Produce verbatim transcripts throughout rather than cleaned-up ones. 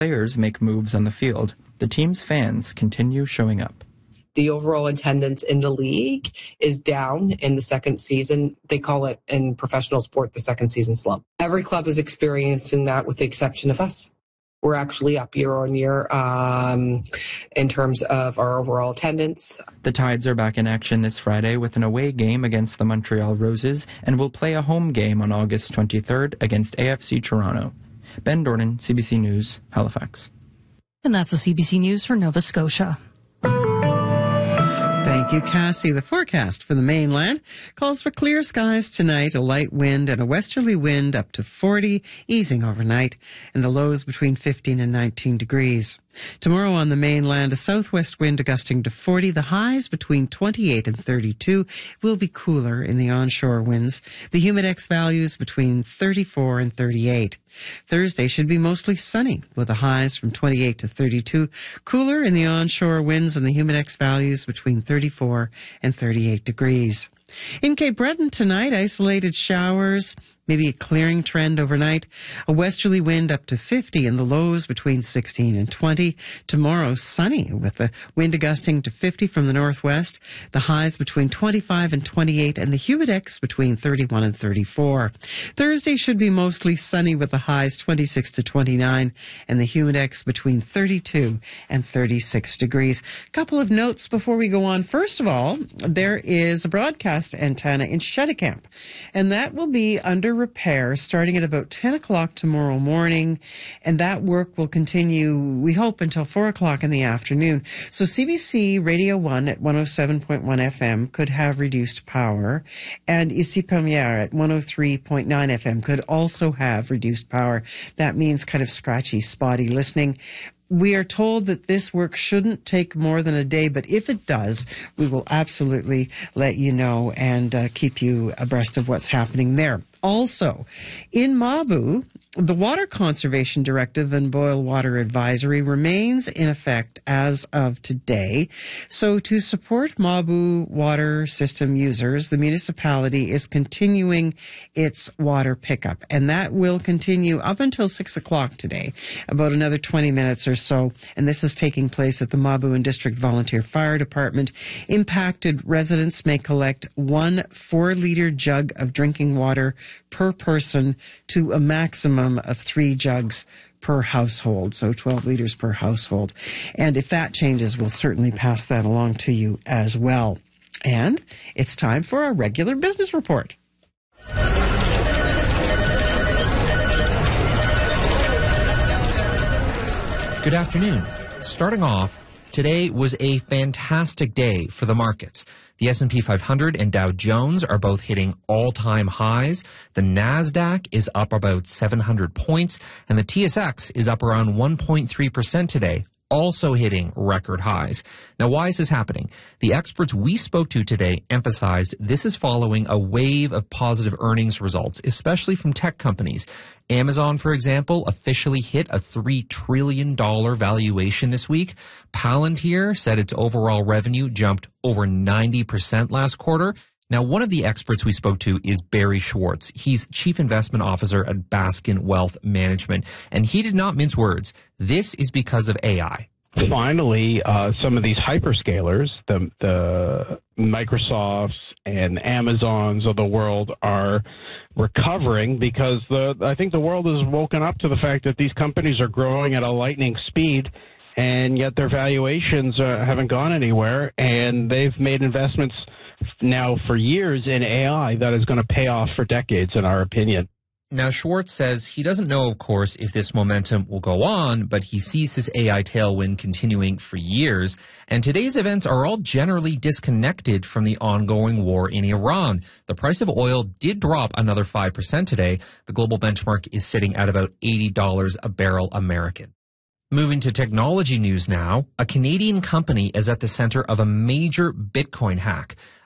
Players make moves on the field. The team's fans continue showing up. The overall attendance in the league is down in the second season. They call it in professional sport the second season slump. Every club is experiencing that with the exception of us. We're actually up year on year um, in terms of our overall attendance. The Tides are back in action this Friday with an away game against the Montreal Roses and will play a home game on August twenty-third against A F C Toronto. Ben Dornan, C B C News, Halifax. And that's the C B C News for Nova Scotia. Thank you, Cassie. The forecast for the mainland calls for clear skies tonight, a light wind and a westerly wind up to forty, easing overnight, and the lows between fifteen and nineteen degrees. Tomorrow on the mainland, a southwest wind gusting to forty, the highs between twenty-eight and thirty-two. It will be cooler in the onshore winds. The humidex values between thirty-four and thirty-eight. Thursday should be mostly sunny with the highs from twenty-eight to thirty-two. Cooler in the onshore winds and the humidex values between thirty-four and thirty-eight degrees. In Cape Breton tonight, isolated showers, maybe a clearing trend overnight. A westerly wind up to fifty and the lows between sixteen and twenty. Tomorrow, sunny with the wind gusting to fifty from the northwest. The highs between twenty-five and twenty-eight and the humidex between thirty-one and thirty-four. Thursday should be mostly sunny with the highs twenty-six to twenty-nine and the humidex between thirty-two and thirty-six degrees. A couple of notes before we go on. First of all, there is a broadcast antenna in Cheticamp, and that will be under repair starting at about ten o'clock tomorrow morning, and that work will continue, we hope, until four o'clock in the afternoon. So C B C Radio one at one oh seven point one F M could have reduced power, and Ici Première at one oh three point nine F M could also have reduced power. That means kind of scratchy, spotty listening. We are told that this work shouldn't take more than a day, but if it does, we will absolutely let you know and uh, keep you abreast of what's happening there. Also, in Mabu, the Water Conservation Directive and Boil Water Advisory remains in effect as of today. So to support Mabu water system users, the municipality is continuing its water pickup, and that will continue up until six o'clock today, about another twenty minutes or so. And this is taking place at the Mabu and District Volunteer Fire Department. Impacted residents may collect one four-liter jug of drinking water per person to a maximum of three jugs per household, so twelve liters per household. And if that changes, we'll certainly pass that along to you as well. And it's time for our regular business report. Good afternoon. Starting off, today was a fantastic day for the markets. The S and P five hundred and Dow Jones are both hitting all-time highs. The NASDAQ is up about seven hundred points, and the T S X is up around one point three percent today, also hitting record highs. Now, why is this happening? The experts we spoke to today emphasized this is following a wave of positive earnings results, especially from tech companies. Amazon, for example, officially hit a three trillion dollars valuation this week. Palantir said its overall revenue jumped over ninety percent last quarter. Now, one of the experts we spoke to is Barry Schwartz. He's Chief Investment Officer at Baskin Wealth Management, and he did not mince words. This is because of A I. Finally, uh, some of these hyperscalers, the, the Microsofts and Amazons of the world, are recovering because the I think the world has woken up to the fact that these companies are growing at a lightning speed, and yet their valuations uh, haven't gone anywhere, and they've made investments now for years in A I that is going to pay off for decades, in our opinion. Now, Schwartz says he doesn't know, of course, if this momentum will go on, but he sees this A I tailwind continuing for years. And today's events are all generally disconnected from the ongoing war in Iran. The price of oil did drop another five percent today. The global benchmark is sitting at about eighty dollars a barrel American. Moving to technology news now, a Canadian company is at the center of a major Bitcoin hack.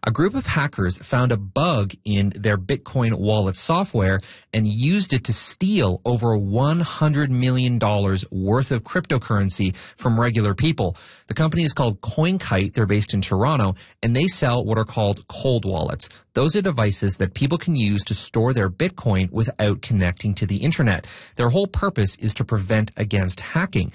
A group of hackers found a bug in their Bitcoin wallet software and used it to steal over one hundred million dollars worth of cryptocurrency from regular people. The company is called CoinKite. They're based in Toronto, and they sell what are called cold wallets. Those are devices that people can use to store their Bitcoin without connecting to the internet. Their whole purpose is to prevent against hacking.